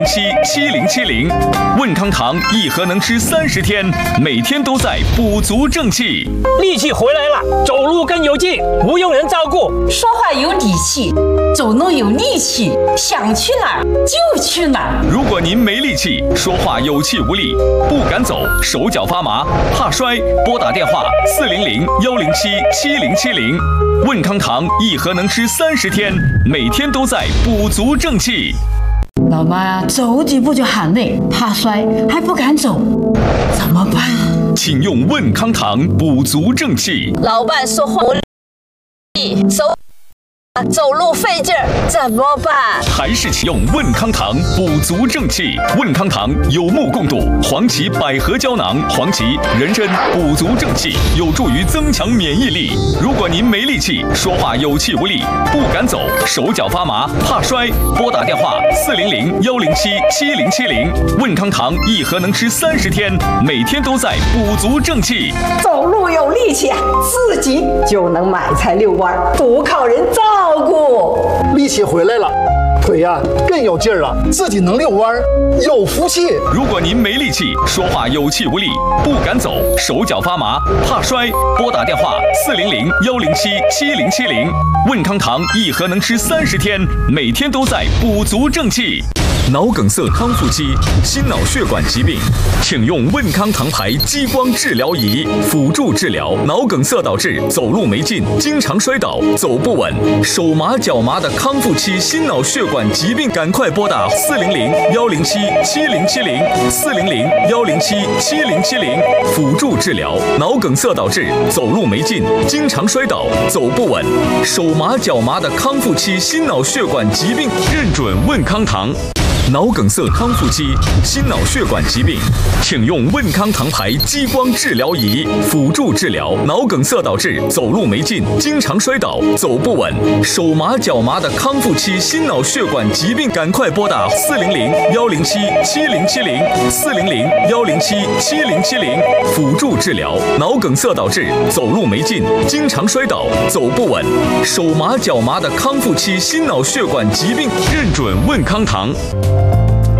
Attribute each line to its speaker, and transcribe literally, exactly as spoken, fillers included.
Speaker 1: 七七零七零，问康堂一盒能吃三十天，每天都在补足正气。
Speaker 2: 力气回来了，走路更有劲，不用人照顾，
Speaker 3: 说话有底气，走路有力气，想去哪儿就去哪儿。
Speaker 1: 如果您没力气，说话有气无力，不敢走，手脚发麻，怕摔，拨打电话四零零幺零七七零七零。问康堂一盒能吃三十天，每天都在补足正气。
Speaker 3: 老妈呀，走几步就喊累，怕摔，还不敢走，怎么办？
Speaker 1: 请用问康堂补足正气。
Speaker 4: 老伴说话无力，走走路费劲儿，怎么办？
Speaker 1: 还是请用问康堂补足正气。问康堂有目共睹，黄芪百合胶囊，黄芪、人参补足正气，有助于增强免疫力。如果您没力气，说话有气无力，不敢走，手脚发麻，怕摔，拨打电话四零零幺零七七零七零。问康堂一盒能吃三十天，每天都在补足正气。
Speaker 5: 走路有力气，自己就能买菜遛弯，不靠人照顾。
Speaker 6: 力气回来了，腿呀、啊、更有劲儿了，自己能遛弯，有福气。
Speaker 1: 如果您没力气，说话有气无力，不敢走，手脚发麻，怕摔，拨打电话四零零幺零七七零七零。问康堂一盒能吃三十天，每天都在补足正气。脑梗塞康复期、心脑血管疾病，请用问康堂牌激光治疗仪辅助治疗脑梗塞导致走路没劲、经常摔倒、走不稳、手麻脚麻的康复期心脑血管疾病，赶快拨打四零零幺零七七零七零四零零幺零七七零七零辅助治疗脑梗塞导致走路没劲、经常摔倒、走不稳、手麻脚麻的康复期心脑血管疾病，认准问康堂。脑梗塞康复期、心脑血管疾病，请用问康堂牌激光治疗仪辅助治疗脑梗塞导致走路没劲、经常摔倒、走不稳、手麻脚麻的康复期心脑血管疾病，赶快拨打四零零幺零七七零七零四零零幺零七七零七零辅助治疗脑梗塞导致走路没劲、经常摔倒、走不稳、手麻脚麻的康复期心脑血管疾病，认准问康堂。